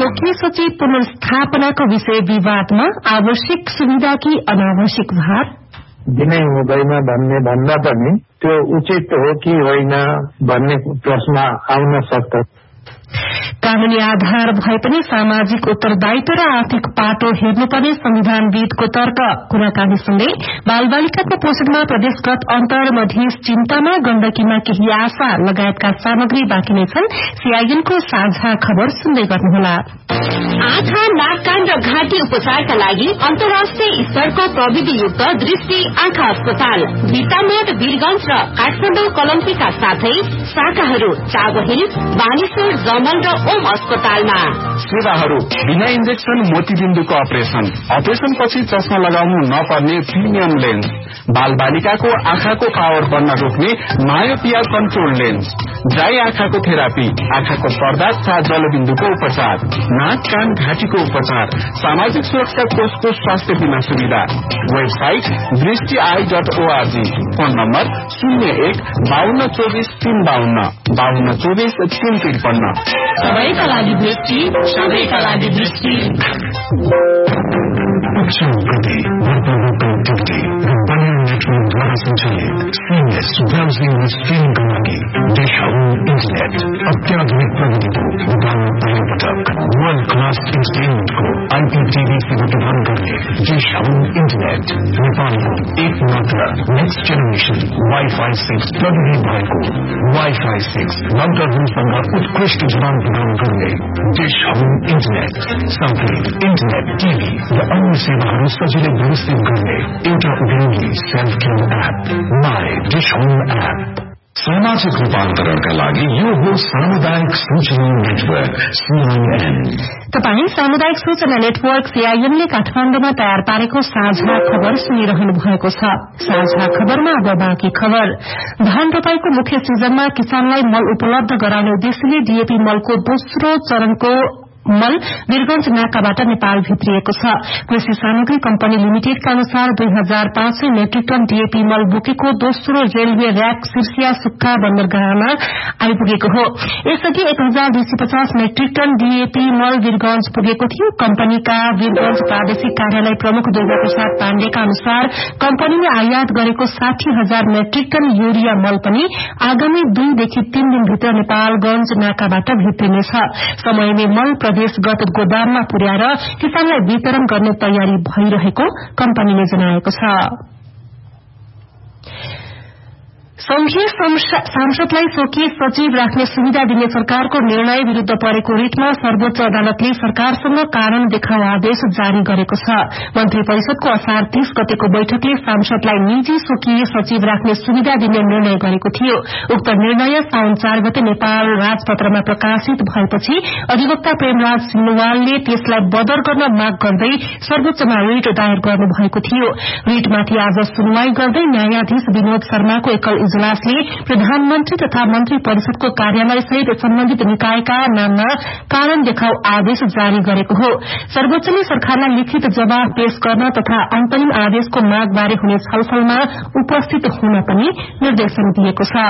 स्वकीय सचिव पुनर्स्थापनाको विषय विवादमा आवश्यक सुविधा कि अनावश्यक भार दिनै हुँदैन भन्ने भन्दा पनि त्यो उचित हो कि होइन भन्ने प्रश्न आउन सक्छ। कानूनी आधार भए पनि सामाजिक उत्तरदायित्व र आर्थिक पाटो हेर्नुपर्ने संविधानविदको तर्क। कुराकानी सुन्दै बालबालिकाको पोषणमा प्रदेशगत अन्तर मधेस चिन्तामा गण्डकीमा केही आशा लगायतका सामग्री बाँकी नै छन्। सीआईएनको साझा खबर सुन्दै गर्नुहोला। आँखा नाक कान र घाँटी उपचारका लागि अन्तर्राष्ट्रिय स्तरको प्रविधियुक्त दृष्टि आँखा अस्पताल भिटामोड वीरगंज र काठमाडौँ कलम्पीका साथै शाखाहरू चाबहिल बानेश्वर जमल र ओम अस्पतालमा। सेवाहरू बिना इन्जेक्सन मोतीबिन्दुको अपरेशन पछि चस्मा लगाउनु नपर्ने प्रिमियम लेन्स, बालबालिकाको आँखाको पावर बन्न रोक्ने मायोपिया कन्ट्रोल लेन्स, ड्राई आँखाको थेरापी, आँखाको पर्दा तथा जलबिन्दुको उपचार, नाक कान घाँटीको उपचार, सामाजिक सुरक्षा कोषको स्वास्थ्य बीमा सुविधा। वेबसाइट दृष्टि.org। Phone number 01-5224-352 5224-353। सबैका लागि दृष्टि, सबैका लागि दृष्टि। द्वारा सञ्चालित सीमलेस ब्राउजिङ र स्ट्रिमिङका लागि इन्टरनेट अत्याधुनिक प्रविधिको उदान पहिलोपटक वर्ल्ड क्लास इन्टरटेनमेन्टको आइपीटीभी सेवा प्रदान गर्ने डिश होम इन्टरनेट नेपालको एकमात्र नेक्स्ट जेनेरेसन वाइफाई 6 प्रविधि भएको वाइफाई 6 राउटरहरूसँग उत्कृष्ट जडान प्रदान गर्ने डिश होम इन्टरनेट साथै इन्टरनेट टिभी र अन्य सेवाहरू सजिलै व्यवस्थित गर्ने एउटा उपयोगी self care app my dish home app. सामाजिक रूपान्तरणका लागि यो हो सामुदायिक सूचना नेटवर्क सीआईएन। तपाईँ सामुदायिक सूचना नेटवर्क सीआईएनले काठमाडौँमा तयार पारेको साझा खबर सुनिरहनु भएको छ। साझा खबरमा अब बाँकी खबर। धान रोपाईको मुख्य सिजनमा किसानलाई मल उपलब्ध गराउने उद्देश्यले डीएपी मलको दोस्रो चरणको मल वीरगंज नाकाबाट नेपाल भित्रिएको छ। कृषि सामग्री कम्पनी लिमिटेडका अनुसार 2500 मेट्रिक टन डीएपी मल बोकेको दोस्रो रेलवे र्याक सिर्सिया सुक्खा बन्दरगाहमा आइपुगेको हो। यसअघि 1250 मेट्रिक टन डीएपी मल वीरगंज पुगेको थियो। कम्पनीका वीरगंज प्रादेशिक कार्यालय प्रमुख दुर्गा प्रसाद पाण्डेका अनुसार कम्पनीले आयात गरेको 60,000 मेट्रिक टन यूरिया मल पनि आगामी 2 देखि 3 दिनभित्र नेपालगंज नाकाबाट भित्रिनेछ। समयमै मल प्रदेशगत गोदाममा पुर्याएर किसानलाई वितरण गर्ने तयारी भइरहेको कम्पनीले जनाएको छ। संघीय सांसदलाई स्वकीय सचिव राख्ने सुविधा दिने सरकारको निर्णय विरूद्ध परेको रिटमा सर्वोच्च अदालतले सरकारसँग कारण देखाउ आदेश जारी गरेको छ। मन्त्री परिषदको असार 30 गतेको बैठकले सांसदलाई निजी स्वकीय सचिव राख्ने सुविधा दिने निर्णय गरेको थियो। उक्त निर्णय साउन 4 गते नेपाल राजपत्रमा प्रकाशित भएपछि अधिवक्ता प्रेमराज सिन्नुवालले त्यसलाई बदर गर्न माग गर्दै सर्वोच्चमा रिट दायर गर्नुभएको थियो। रिटमाथि आज सुनवाई गर्दै न्यायाधीश विनोद शर्माको एकल इजलासले प्रधानमन्त्री तथा मन्त्री परिषदको कार्यालय सहित सम्बन्धित निकायका नाममा कारण देखाउ आदेश जारी गरेको हो। सर्वोच्चले सरकारलाई लिखित जवाब पेश गर्न तथा अन्तरिम आदेशको मागबारे हुने छलफलमा उपस्थित हुन पनि निर्देशन दिएको छ।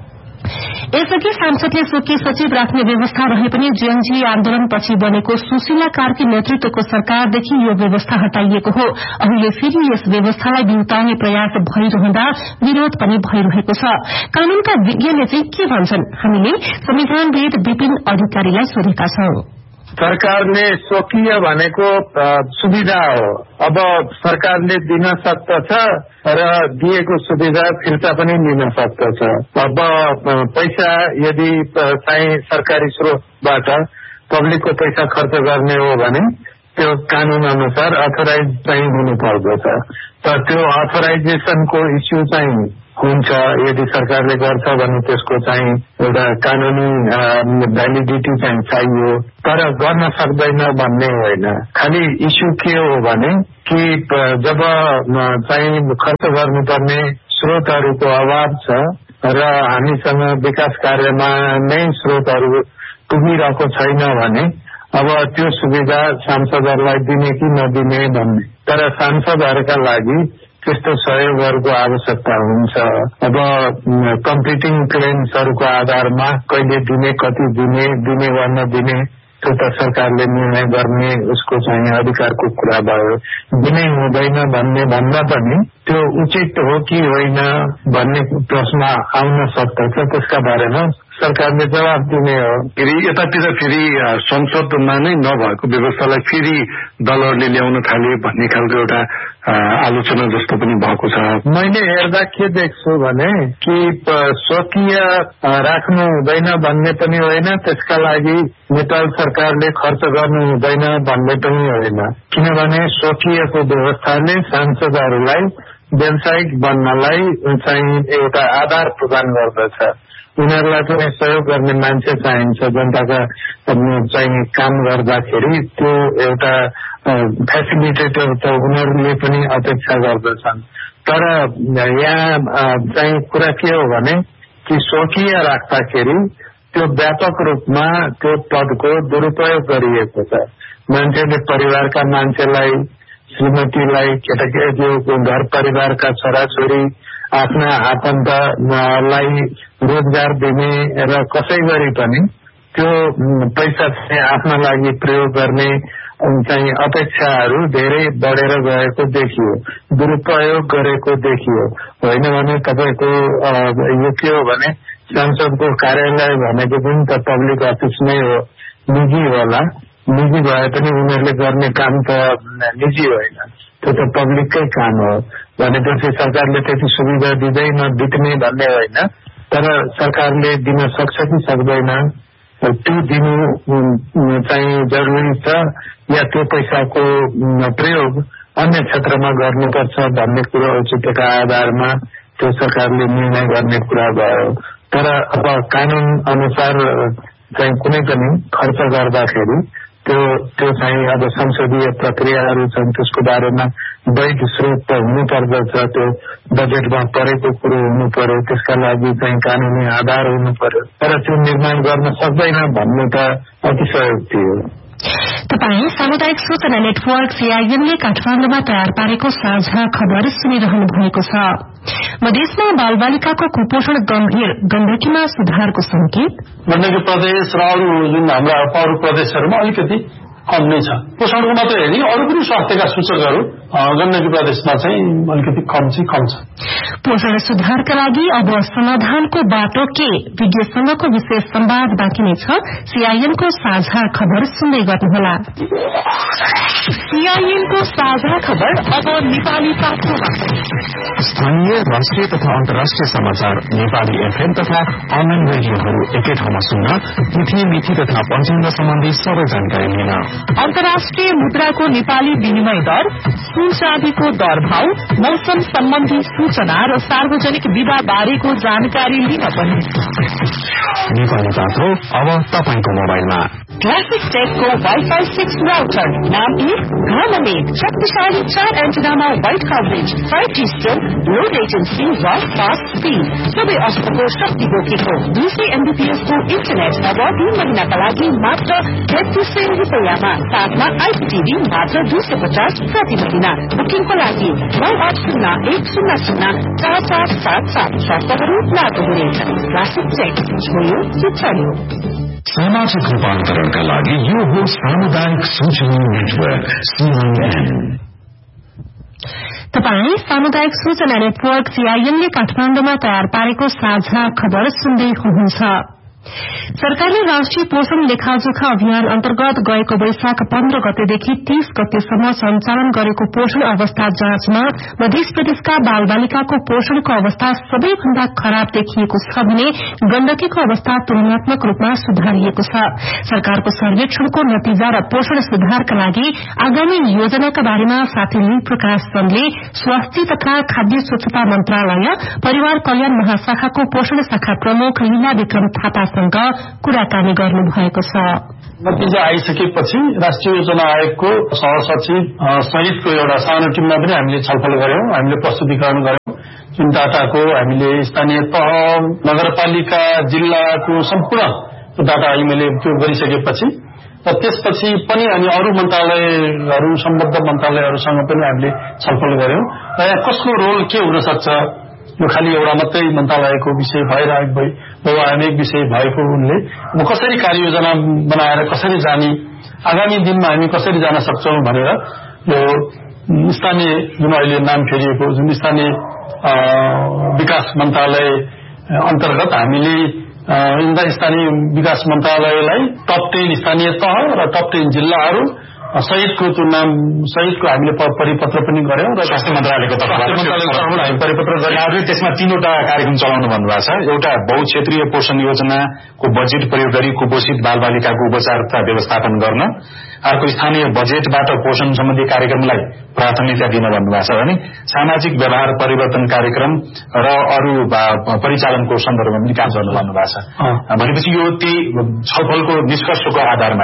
यसअघि सांसदले स्वकीय सचिव राख्ने व्यवस्था रहे पनि जेएनजी आन्दोलनपछि बनेको सुशीला कार्की नेतृत्वको सरकारदेखि यो व्यवस्था हटाइएको हो। अहिले फेरि यस व्यवस्थालाई बिउताउने प्रयास भइरहँदा विरोध पनि भइरहेको छ। कानूनका विज्ञले चाहिँ के भन्छन्, हामीले संविधानविद विपिन अधिकारीलाई सोधेका छौं। सरकारले स्वकीय भनेको सुविधा हो। अब सरकारले दिन सक्दछ र दिएको सुविधा फिर्ता पनि लिन सक्दछ। अब पैसा यदि चाहिँ सरकारी स्रोतबाट पब्लिकको पैसा खर्च गर्ने हो भने त्यो कानून अनुसार अथोराइज चाहिँ हुनु पर्दछ। तर त्यो अथोराइजेसनको इस्यु चाहिँ हुन्छ। यदि सरकारले गर्छ भने त्यसको चाहिँ एउटा कानूनी भ्यालिडिटी चाहिँ चाहियो, तर गर्न सक्दैन भन्ने होइन। खालि इस्यु के हो भने कि जब चाहिँ खर्च गर्नुपर्ने स्रोतहरूको अभाव छ र हामीसँग विकास कार्यमा नै स्रोतहरू पुगिरहेको छैन भने अब त्यो सुविधा सांसदहरूलाई दिने कि नदिने भन्ने। तर सांसदहरूका लागि त्यस्तो सहयोगहरूको आवश्यकता हुन्छ। अब कम्पिटिङ क्लेम्सहरूको आधारमा कहिले दिने, कति दिने वा नदिने त्यो त सरकारले निर्णय गर्ने उसको चाहिँ अधिकारको कुरा भयो। दिनै हुँदैन भन्ने भन्दा पनि त्यो उचित हो कि होइन भन्ने प्रश्न आउन सक्दछ। त्यसका बारेमा सरकारले जवाब दिने हो। फेरि यतातिर फेरि संसदमा नै नभएको व्यवस्थालाई फेरि दलहरूले ल्याउन थाले भन्ने खालको एउटा आलोचना जस्तो पनि भएको छ। मैले हेर्दा के देख्छु भने कि स्वकीय राख्नु हुँदैन भन्ने पनि होइन, त्यसका लागि नेपाल सरकारले खर्च गर्नु हुँदैन भन्ने पनि होइन। किनभने स्वकीयको व्यवस्थाले सांसदहरूलाई व्यावसायिक बन्नलाई चाहिँ एउटा आधार प्रदान गर्दछ। उनीहरूलाई पनि सहयोग गर्ने मान्छे चाहिन्छ। जनताका चाहिँ काम गर्दाखेरि त्यो एउटा फेसिलिटेटर त उनीहरूले पनि अपेक्षा गर्दछन्। तर यहाँ चाहिँ कुरा के हो भने कि स्वकीय राख्दाखेरि त्यो व्यापक रूपमा त्यो पदको दुरुपयोग गरिएको छ। मान्छेले परिवारका मान्छेलाई, श्रीमतीलाई, केटाकेटीको घर परिवारका छोराछोरी, आफ्ना आफन्तलाई रोजगार दिने र कसै गरी पनि त्यो पैसा चाहिँ आफ्ना लागि प्रयोग गर्ने चाहिँ अपेक्षाहरू धेरै बढेर गएको देखियो, दुरुपयोग गरेको देखियो। होइन भने तपाईँको यो के हो भने सांसदको कार्यालय भनेको पनि त पब्लिक अफिस नै हो, निजी होला। निजी भए पनि उनीहरूले गर्ने काम त निजी होइन, त्यो त पब्लिककै काम हो। भनेपछि सरकारले त्यति सुविधा दिँदैन, बित्ने भन्ने होइन, तर सरकारले दिन सक्छ कि सक्दैन त्यो दिनु चाहिँ जरुरी छ, या त्यो पैसाको प्रयोग अन्य क्षेत्रमा गर्नुपर्छ भन्ने कुरो औचित्यका आधारमा त्यो सरकारले निर्णय गर्ने कुरा भयो। तर अब कानून अनुसार चाहिँ कुनै पनि खर्च गर्दाखेरि त्यो चाहिँ अब संसदीय प्रक्रियाहरू छन्, त्यसको बारेमा वैध स्रोत त हुनुपर्दछ, त्यो बजेटमा परेको कुरो हुनु पर्यो, त्यसका लागि चाहिँ कानूनी आधार हुनु पर्यो। तर त्यो निर्माण गर्न सक्दैन भन्नु त अतिशयोक्ति हो। तपाईँ सामुदायिक सूचना नेटवर्क सीआईएनले काठमाडौँमा तयार पारेको साझा खबर सुनिरहनु भएको छ। मधेसमा बालबालिकाको कुपोषण गम्भीर, गण्डकीमा सुधारको संकेत। गण्डकी प्रदेश र अरू जुन हाम्रा अरू प्रदेशहरूमा अलिकति कम नै छ। पोषणको मात्र हेरी अरू पनि स्वास्थ्यका सूचकहरू गण्डकी प्रदेशमा चाहिँ अलिकति कम छ। पोषण सुधारका लागि अब समाधानको बाटो के, विज्ञसँगको विशेष संवाद बाँकी नै छ। सीआईएनको साझा खबर सुन्दै गर्नुहोला। सीआईएनको साझा खबर अब नेपाली पात्रोमा। स्थानीय, राष्ट्रिय तथा अन्तर्राष्ट्रिय समाचार नेपाली एफएम तथा अनलाइन रेडियोहरू एकै ठाउँमा सुन्न, तिथि तथा पञ्चाङ्ग सम्बन्धी सबै जानकारी लिन। अन्तर्राष्ट्रिय मुद्राको नेपाली विनिमय दर, सुन चाँदीको दर भाव, मौसम सम्बन्धी सूचना र सार्वजनिक विवाह बारेको जानकारी लिन पनि। नेपाली पात्रो अब तपाईको मोबाइलमा। क्लासिक टेकको वाइफाई 6 राउटर, नाम 1, घन मेघ, शक्तिशाली 4 एन्टेनामा वाइड कभरेज, 5G स्ट्रोक, लो लेटेन्सी र फास्ट स्पिड, सबै अस्तको शक्ति बोकेको 200 MBPS को इन्टरनेट अब 3 महिनाका लागि मात्र 3300 रुपियाँमा, साथमा आइपीटीभी मात्र 250 प्रति महिना। बुकिङको लागि 9801004477 शर्तहरू लागू हुनेछन्। क्लासिक टेक, छोयो कि चल्यो। सामाजिक रूपान्तरणका लागि यो हो सामुदायिक सूचना नेटवर्क सीआईएन। तपाईँ सामुदायिक सूचना नेटवर्क सीआईएनले काठमाडौँमा तयार पारेको साझा खबर सुन्दै हुनुहुन्छ। सरकारले राष्ट्रिय पोषण लेखाजोखा अभियान अन्तर्गत गएको वैशाख 15 गतेदेखि 30 गतेसम्म सञ्चालन गरेको पोषण अवस्था जाँचमा मध्य प्रदेशका बालबालिकाको पोषणको अवस्था सबैभन्दा खराब देखिएको छ भने गण्डकीको अवस्था तुलनात्मक रूपमा सुधारिएको छ। सरकारको सर्वेक्षणको नतिजा र पोषण सुधारका लागि आगामी योजनाका बारेमा साथी लील प्रकाश चन्दले स्वास्थ्य तथा खाद्य स्वच्छता मन्त्रालय, परिवार कल्याण महाशाखाको पोषण शाखा प्रमुख लीला विक्रम थापासँग कुराकानी गर्नु भएको छ। नतिजा आइसकेपछि राष्ट्रिय योजना आयोगको सहसचिव सहितको एउटा सानो टिममा पनि हामीले छलफल गर्यौं, हामीले प्रस्तुतिकरण गर्यौं। जुन डाटाको हामीले स्थानीय तह, नगरपालिका, जिल्लाको सम्पूर्ण डाटा हामीले उपयोग गरिसकेपछि र त्यसपछि पनि हामी अरू मन्त्रालयहरू, सम्बद्ध मन्त्रालयहरूसँग पनि हामीले छलफल गर्यौं र यहाँ कसको रोल के हुन सक्छ, यो खाली एउटा मात्रै मन्त्रालयको विषय बहुआयामिक विषय भएको उनले कसरी कार्ययोजना बनाएर कसरी जाने, आगामी दिनमा हामी कसरी जान सक्छौं भनेर यो स्थानीय जुन अहिले नाम फेरिएको जुन स्थानीय विकास मन्त्रालय अन्तर्गत हामीले स्थानीय विकास मन्त्रालयलाई टप 10 स्थानीय तह र टप 10 जिल्लाहरू सहितको नाम सहितको हामीले परिपत्र पनि गर्यौं र स्वास्थ्य मन्त्रालयको तर्फबाट हामी परिपत्र गरेर त्यसमा 3वटा कार्यक्रम चलाउनु भन्नुभएको छ। एउटा बहुक्षेत्रीय पोषण योजनाको बजेट प्रयोग गरी कुपोषित बालबालिकाको उपचार तथा व्यवस्थापन गर्न, अर्को स्थानीय बजेटबाट पोषण सम्बन्धी कार्यक्रमलाई प्राथमिकता दिन भन्नुभएको छ भने सामाजिक व्यवहार परिवर्तन कार्यक्रम र अरू परिचालनको सन्दर्भमा पनि काम गर्नु भन्नुभएको छ। भनेपछि यो ती छलफलको निष्कर्षको आधारमा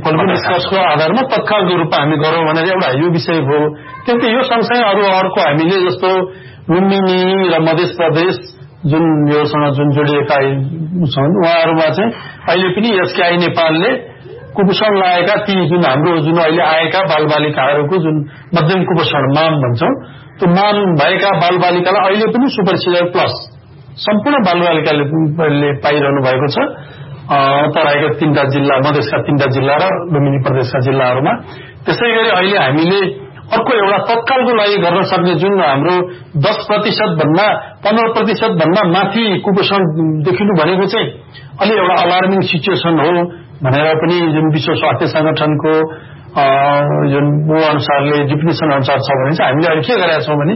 तत्कालको रूपमा हामी गरौं भनेर एउटा यो विषय हो। किनकि यो सँगसँगै अर्को हामीले जस्तो लुम्बिनी र मध्य प्रदेश जुन योसँग जुन जोडिएका छन् उहाँहरूमा चाहिँ अहिले पनि एसकेआई नेपालले कुपोषण लागेका ती जुन हाम्रो जुन अहिले आएका बालबालिकाहरूको जुन मध्यम कुपोषण माम भन्छौं त्यो माम भएका बालबालिकालाई अहिले पनि सुपर सिनियर प्लस सम्पूर्ण बालबालिकाले पाइरहनु भएको छ तराईका 3टा जिल्ला, मधेसका 3टा जिल्ला र लुम्बिनी प्रदेशका जिल्लाहरूमा। त्यसैगरी अहिले हामीले अर्को एउटा तत्कालको लागि गर्न सक्ने जुन हाम्रो 10% भन्दा 15% भन्दा माथि कुपोषण देखिनु भनेको चाहिँ अलि एउटा अलार्मिङ सिचुएसन हो भनेर पनि जुन विश्व स्वास्थ्य संगठनको जुन अनुसारले डिफिनेसन अनुसार छ भने चाहिँ हामीले अहिले के गरेका छौं भने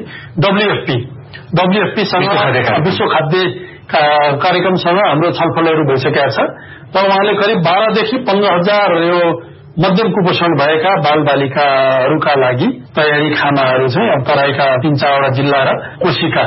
WFP सँग विश्व खाद्य कार्यक्रमसँग हाम्रो छलफलहरू भइसकेका छ र उहाँले करिब 12 देखि 15,000 यो मध्यम कुपोषण भएका बालबालिकाहरूका लागि तयारी खानाहरू चाहिँ तराईका 3-4 जिल्ला र कोशीका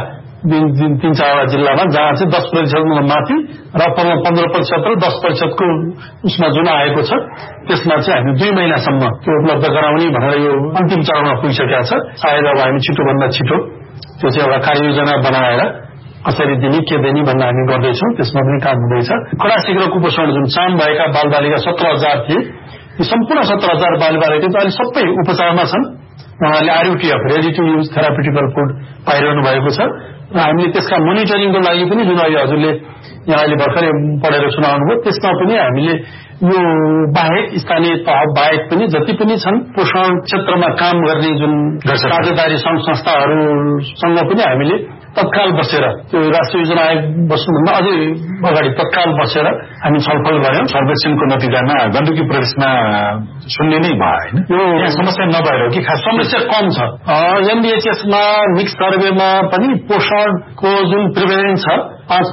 3-4 जिल्लामा जहाँ चाहिँ 10% माथि र 15% र 10% को उसमा जुन आएको छ त्यसमा चाहिँ हामी 2 महिनासम्म त्यो उपलब्ध गराउने भनेर यो अन्तिम चरणमा पुगिसकेका छ। सायद अब हामी छिटोभन्दा छिटो त्यो चाहिँ एउटा कार्ययोजना बनाएर कसरी दिने के दिने भन्ने हामी गर्दैछौं। त्यसमा पनि काम हुँदैछ। कडा शीघ्र कुपोषण जुन साम भएका बालबालिका 17,000 थिए, यी सम्पूर्ण 17,000 बालबालिका अहिले सबै उपचारमा छन्। उहाँहरूले RUTF ready to use थेरापिटिकल food पाइरहनु भएको छ र हामीले त्यसका मोनिटरिङको लागि पनि जुन अहिले हजुरले यहाँ अहिले भर्खरै पढेर सुनाउनुभयो त्यसमा पनि हामीले यो बाहेक स्थानीय तह बाहेक पनि जति पनि छन् पोषण क्षेत्रमा काम गर्ने जुन साझेदारी संघ संस्थाहरूसँग पनि हामीले तत्काल बसेर त्यो राष्ट्रिय योजना आयोग बस्नुभन्दा अझै अगाडि तत्काल बसेर हामी छलफल गर्यौं। सर्वेक्षणको नतिजामा गण्डकी प्रदेशमा शून्य नै भयो हैन, यो समस्या नभएर कि खास समस्या कम छ। एमडीएचएसमा मिक्स सर्वेमा पनि पोषणको जुन प्रिभेलेन्स छ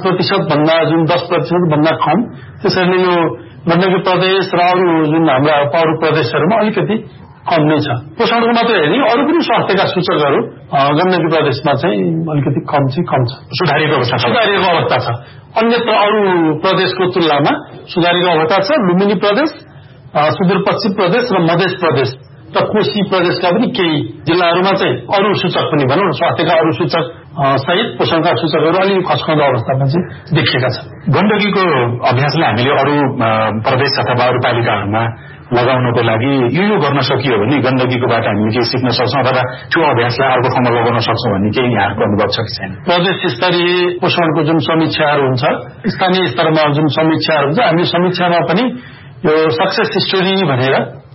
5% भन्दा जुन 10% भन्दा कम, त्यसैले यो गण्डकी प्रदेश र अरू जुन हाम्रा अरू प्रदेशहरूमा अलिकति कम नै छ। पोषणको मात्रै होइन अरू पनि स्वास्थ्यका सूचकहरू गण्डकी प्रदेशमा चाहिँ अलिकति कम छ। सुधारिएको अवस्था छ। अन्यत्र अरू प्रदेशको तुलनामा सुधारिएको अवस्था छ। लुम्बिनी प्रदेश, सुदूरपश्चिम प्रदेश र मध्य प्रदेश र कोशी प्रदेशका पनि केही जिल्लाहरूमा चाहिँ अरू सूचक पनि भनौं स्वास्थ्यका अरू सूचक सहित पोषणका सूचकहरू अलि खस्काउँदो अवस्थामा चाहिँ देखिएका छन्। गण्डकीको अभ्यासलाई हामीले अरू प्रदेश अथवा अरू पालिकाहरूमा लगाउनको लागि यो गर्न सकियो भने गण्डकीकोबाट हामीले केही सिक्न सक्छौं अथवा त्यो अभ्यासलाई अर्को ठाउँमा लगाउन सक्छौं भन्ने केही यहाँको अनुभव छ कि छैन? प्रदेश स्तरीय पोषणको जुन समीक्षाहरू हुन्छ, स्थानीय स्तरमा जुन समीक्षाहरू हुन्छ, हामी समीक्षामा पनि यो सक्सेस स्टोरी भनेर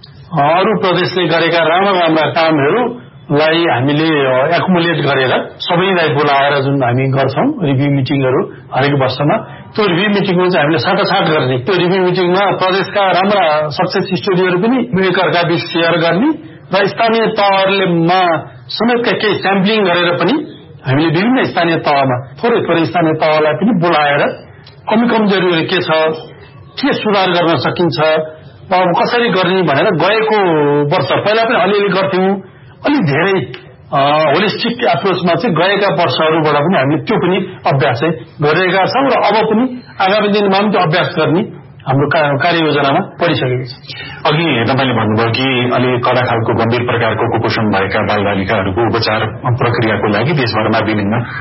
अरू प्रदेशले गरेका राम्रा कामहरूलाई हामीले एकुमुलेट गरेर सबैलाई बोलाएर जुन हामी गर्छौं रिभ्यू मिटिङहरू हरेक वर्षमा, त्यो रिभ्यू मिटिङमा चाहिँ हामीले साटासाट गर्ने, त्यो रिभ्यू मिटिङमा प्रदेशका राम्रा सक्सेस स्टोरीहरू पनि एकअर्का बीच शेयर गर्ने र स्थानीय तहहरूमा समेतका केही स्याम्पलिङ गरेर पनि हामीले विभिन्न स्थानीय तहमा थोरै स्थानीय तहलाई पनि बोलाएर कमी कमजोरीहरू के छ, के सुधार गर्न सकिन्छ, कसरी गर्ने भनेर गएको वर्ष पहिला पनि अलिअलि गर्थ्यौं, अलि धेरै होलिस्टिक एप्रोचमा चाहिँ गएका वर्षहरूबाट पनि हामीले त्यो पनि अभ्यास गरिरहेका छौं र अब पनि आगामी दिनमा पनि त्यो अभ्यास गर्ने हाम्रो कार्ययोजनामा परिसकेको छ। अघि तपाईले भन्नुभयो कि अलि कडा खालको गम्भीर प्रकारको कुपोषण भएका बालबालिकाहरूको उपचार प्रक्रियाको लागि देशभरमा विभिन्न